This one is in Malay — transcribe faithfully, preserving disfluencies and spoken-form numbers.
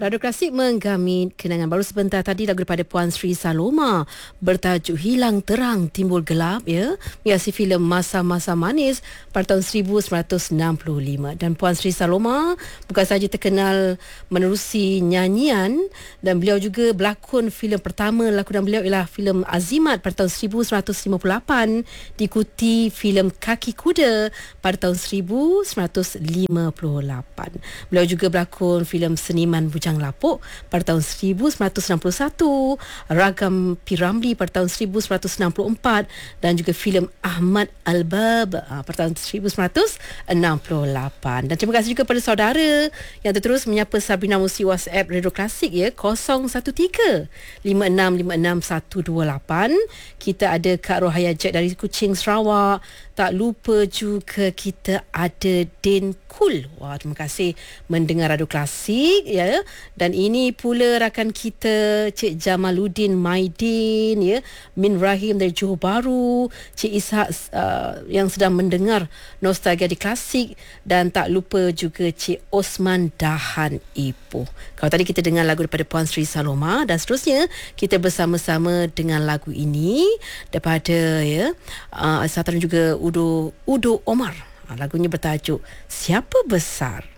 Radio Klasik menggami kenangan baru sebentar tadi lagu daripada Puan Sri Saloma bertajuk Hilang Terang Timbul Gelap, ya, biasa filem Masa-Masa Manis pada tahun seribu sembilan ratus enam puluh lima. Dan Puan Sri Saloma bukan sahaja terkenal menerusi nyanyian, dan beliau juga berlakon filem pertama lakonan beliau ialah filem Azimat pada tahun seribu sembilan ratus lima puluh lapan, diikuti filem Kaki Kuda pada tahun seribu sembilan ratus lima puluh lapan. Beliau juga berlakon filem Seniman Bujang Lapuk pada tahun seribu sembilan ratus enam puluh satu, Ragam P. Ramlee pada tahun seribu sembilan ratus enam puluh empat, dan juga filem Ahmad Al-Bab pada tahun seribu sembilan ratus enam puluh lapan. Dan terima kasih juga kepada saudara yang terus menyapa Sabrina Musi WhatsApp Radio Klasik, ya, kosong satu tiga lima enam lima enam satu dua lapan. Kita ada Kak Rohaya Jack dari Kuching, Sarawak. Tak lupa juga kita ada Din Kul. Wah, terima kasih mendengar Radio Klasik, ya. Dan ini pula rakan kita Cik Jamaluddin Maidin, ya, Min Rahim dari Johor Bahru, Cik Ishak uh, yang sedang mendengar Nostalgia di Klasik, dan tak lupa juga Cik Osman Dahan Ipoh. Kalau tadi kita dengar lagu daripada Puan Sri Saloma, dan seterusnya kita bersama-sama dengan lagu ini daripada, ya, uh, Satan juga Udo Udo Omar. Lagunya bertajuk Siapa Besar.